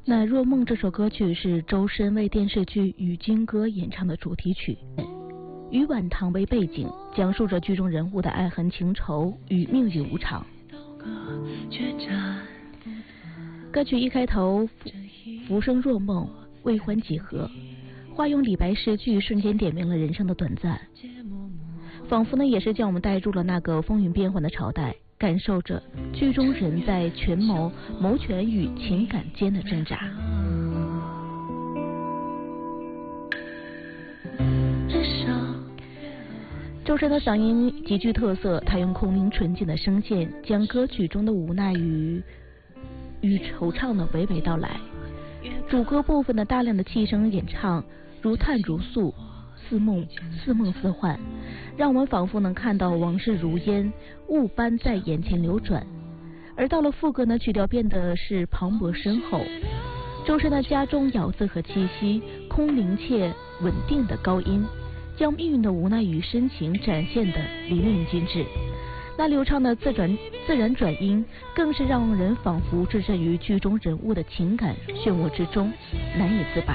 那《若梦》这首歌曲是周深为电视剧《与金歌》演唱的主题曲，以晚唐为背景，讲述着剧中人物的爱恨情仇与命运无常。歌曲一开头，浮生若梦，未欢几何，化用李白诗句，瞬间点明了人生的短暂，仿佛呢也是将我们带入了那个风云变幻的朝代，感受着剧中人在权谋、谋权与情感间的挣扎。周深的嗓音极具特色，他用空灵纯净的声线，将歌曲中的无奈与惆怅呢娓娓道来。主歌部分的大量的气声演唱，如叹如诉，似梦似幻，让我们仿佛能看到往事如烟雾般在眼前流转。而到了副歌呢，曲调变得是磅礴深厚，周深的家中咬字和气息，空灵且稳定的高音，将命运的无奈与深情展现得淋漓尽致。那流畅的自然转音，更是让人仿佛置身于剧中人物的情感漩涡之中，难以自拔。